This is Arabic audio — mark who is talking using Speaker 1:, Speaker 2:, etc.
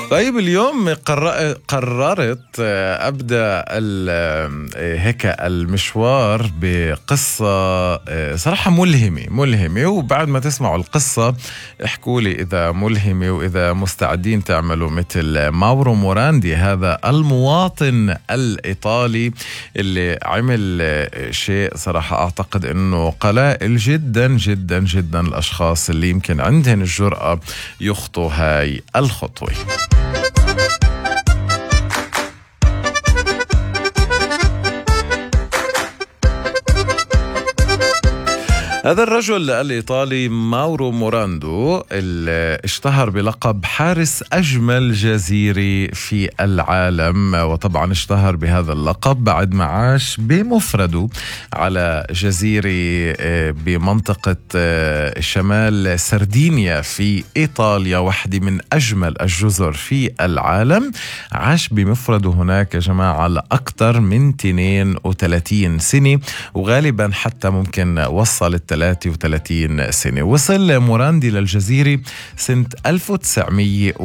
Speaker 1: طيب اليوم قررت أبدأ هيك المشوار بقصة صراحة ملهمة، وبعد ما تسمعوا القصة احكوا لي إذا ملهمة وإذا مستعدين تعملوا مثل ماورو موراندي، هذا المواطن الإيطالي اللي عمل شيء صراحة أعتقد أنه قلائل جدا جدا جدا الأشخاص اللي يمكن عندهم الجرأة يخطوا هاي الخطوة. هذا الرجل الإيطالي ماورو موراندو اللي اشتهر بلقب حارس أجمل جزيرة في العالم، وطبعا اشتهر بهذا اللقب بعد ما عاش بمفرده على جزيرة بمنطقة شمال سردينيا في إيطاليا، واحدة من أجمل الجزر في العالم. عاش بمفرده هناك يا جماعة لأكثر من 32 سنة، وغالبا حتى ممكن وصل 33 سنة. وصل موراندي للجزيرة سنة 1900